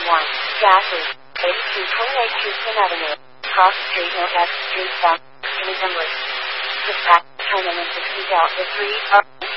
Gas leak. 8228 Houston Avenue. Cross Street Northwest Street South. Assembly. Dispatch. Terminal 60 Delta 3.